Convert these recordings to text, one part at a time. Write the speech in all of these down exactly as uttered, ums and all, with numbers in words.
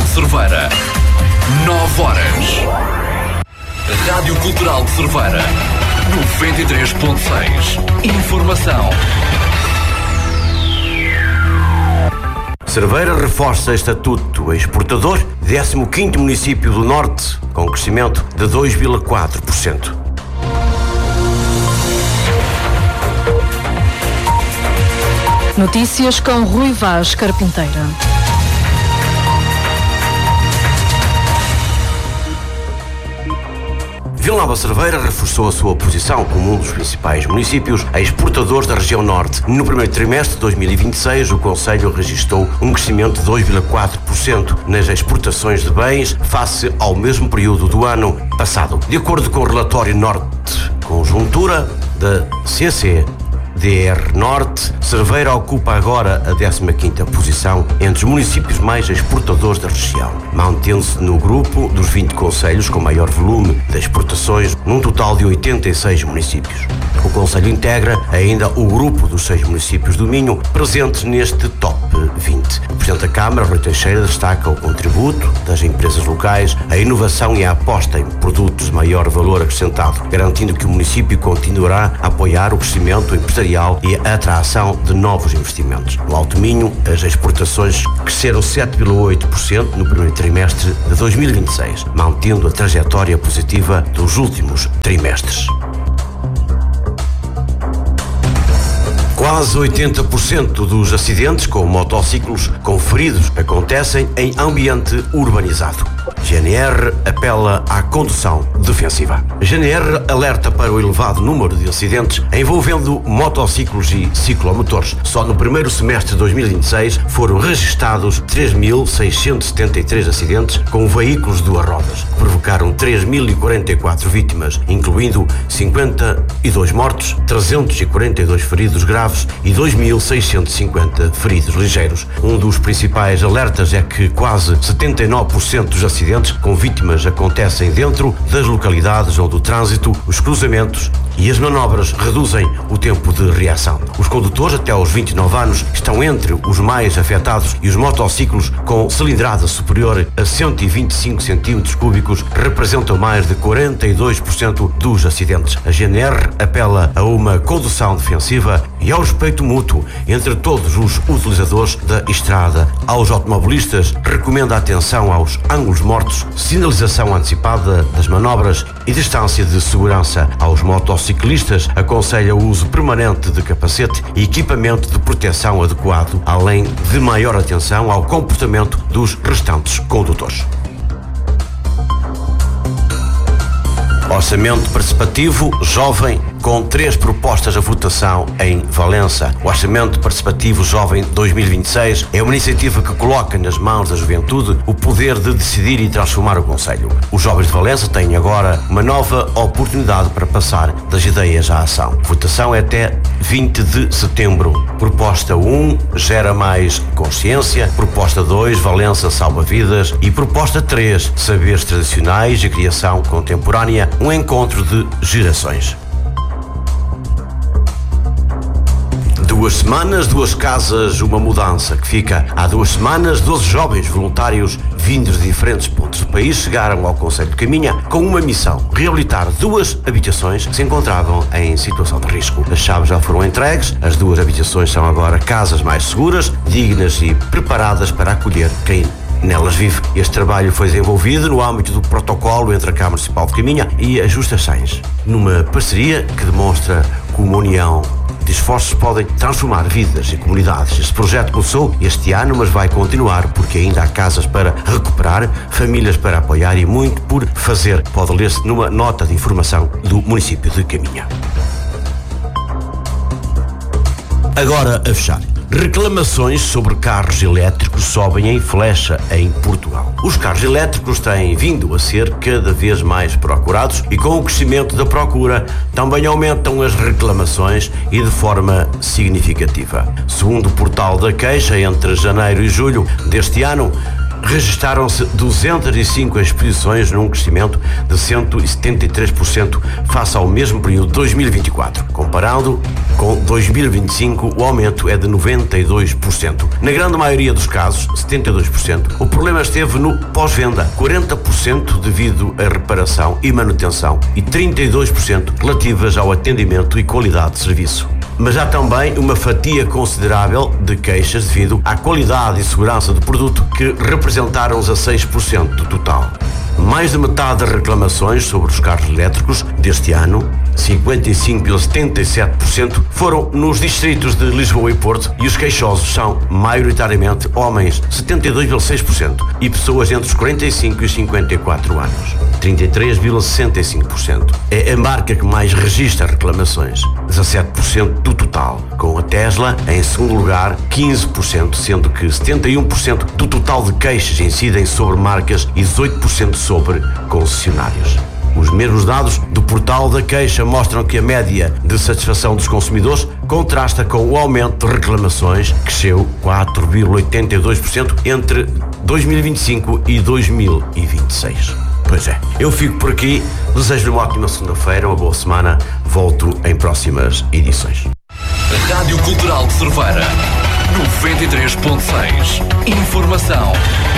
Cerveira. nove horas. Rádio Cultural de Cerveira. noventa e três ponto seis. Informação. Cerveira reforça estatuto exportador, décimo quinto município do Norte, com crescimento de dois vírgula quatro por cento. Notícias com Rui Vaz Carpinteira. Vila Nova de Cerveira reforçou a sua posição como um dos principais municípios exportadores da região norte. No primeiro trimestre de dois mil e vinte e seis, o concelho registrou um crescimento de dois vírgula quatro por cento nas exportações de bens face ao mesmo período do ano passado. De acordo com o relatório Norte Conjuntura da C C D R Norte, Cerveira ocupa agora a décima quinta posição entre os municípios mais exportadores da região, mantendo-se no grupo dos vinte concelhos com maior volume de exportações, num total de oitenta e seis municípios. O concelho integra ainda o grupo dos seis municípios do Minho presentes neste top vinte. O Presidente da Câmara, Rui Teixeira, destaca o contributo das empresas locais, a inovação e a aposta em produtos de maior valor acrescentado, garantindo que o município continuará a apoiar o crescimento empresarial e a atração de novos investimentos. No Alto Minho, as exportações cresceram sete vírgula oito por cento no primeiro trimestre de dois mil e vinte e seis, mantendo a trajetória positiva dos últimos trimestres. Quase oitenta por cento dos acidentes com motociclos conferidos acontecem em ambiente urbanizado. G N R apela à condução defensiva. A G N R alerta para o elevado número de acidentes envolvendo motociclos e ciclomotores. Só no primeiro semestre de dois mil e vinte e seis foram registados três mil seiscentos e setenta e três acidentes com veículos de duas rodas, que provocaram três mil e quarenta e quatro vítimas, incluindo cinquenta e dois mortos, trezentos e quarenta e dois feridos graves e dois mil seiscentos e cinquenta feridos ligeiros. Um dos principais alertas é que quase setenta e nove por cento dos acidentes com vítimas acontecem dentro das localidades onde o trânsito, os cruzamentos e as manobras reduzem o tempo de reação. Os condutores até aos vinte e nove anos estão entre os mais afetados e os motociclos com cilindrada superior a cento e vinte e cinco centímetros cúbicos representam mais de quarenta e dois por cento dos acidentes. A G N R apela a uma condução defensiva e ao respeito mútuo entre todos os utilizadores da estrada. Aos automobilistas, recomenda atenção aos ângulos mortos, sinalização antecipada das manobras e distância de segurança. Aos motociclistas, aconselha o uso permanente de capacete e equipamento de proteção adequado, além de maior atenção ao comportamento dos restantes condutores. Orçamento Participativo Jovem, com três propostas à votação em Valença. O Orçamento Participativo Jovem dois mil e vinte e seis é uma iniciativa que coloca nas mãos da juventude o poder de decidir e transformar o concelho. Os jovens de Valença têm agora uma nova oportunidade para passar das ideias à ação. A votação é até vinte de setembro. Proposta um, Gera Mais Consciência. Proposta dois, Valença Salva Vidas. E proposta três, Saberes Tradicionais e Criação Contemporânea. Um encontro de gerações. Duas semanas, duas casas, uma mudança, que fica há duas semanas, doze jovens voluntários vindos de diferentes pontos do país chegaram ao concelho de Caminha com uma missão: reabilitar duas habitações que se encontravam em situação de risco. As chaves já foram entregues, as duas habitações são agora casas mais seguras, dignas e preparadas para acolher quem nelas vive. Este trabalho foi desenvolvido no âmbito do protocolo entre a Câmara Municipal de Caminha e a Justa Sães, numa parceria que demonstra como a união de esforços podem transformar vidas e comunidades. Este projeto começou este ano, mas vai continuar porque ainda há casas para recuperar, famílias para apoiar e muito por fazer. Pode ler-se numa nota de informação do município de Caminha. Agora a fechar. Reclamações sobre carros elétricos sobem em flecha em Portugal. Os carros elétricos têm vindo a ser cada vez mais procurados e com o crescimento da procura também aumentam as reclamações e de forma significativa. Segundo o portal da queixa, entre janeiro e julho deste ano, registaram-se duzentas e cinco exposições num crescimento de cento e setenta e três por cento face ao mesmo período de dois mil e vinte e quatro. Comparado com dois mil e vinte e cinco, o aumento é de noventa e dois por cento. Na grande maioria dos casos, setenta e dois por cento, o problema esteve no pós-venda, quarenta por cento devido à reparação e manutenção e trinta e dois por cento relativas ao atendimento e qualidade de serviço. Mas há também uma fatia considerável de queixas devido à qualidade e segurança do produto, que representaram dezasseis por cento do total. Mais de metade das reclamações sobre os carros elétricos deste ano, cinquenta e cinco vírgula setenta e sete por cento, foram nos distritos de Lisboa e Porto, e os queixosos são maioritariamente homens, setenta e dois vírgula seis por cento, e pessoas entre os quarenta e cinco e cinquenta e quatro anos, trinta e três vírgula sessenta e cinco por cento. É a marca que mais registra reclamações, dezassete por cento do total, com a Tesla em segundo lugar, quinze por cento, sendo que setenta e um por cento do total de queixas incidem sobre marcas e dezoito por cento sobre concessionários. Os mesmos dados do portal da queixa mostram que a média de satisfação dos consumidores contrasta com o aumento de reclamações, que cresceu quatro vírgula oitenta e dois por cento entre dois mil e vinte e cinco e dois mil e vinte e seis. Pois é, eu fico por aqui, desejo-lhe uma ótima segunda-feira, uma boa semana, volto em próximas edições. Rádio Cultural de Cerveira, noventa e três ponto seis. Informação.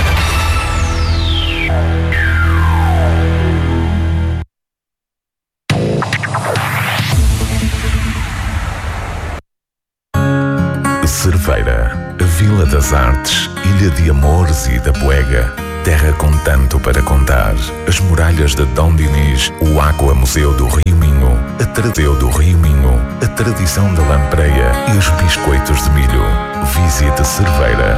Cerveira, a Vila das Artes, ilha de amores e da poega, terra com tanto para contar. As muralhas de Dom Dinis, o Aqua Museu do Rio Minho, a Tradeu do Rio Minho, a tradição da lampreia e os biscoitos de milho. Visite Cerveira.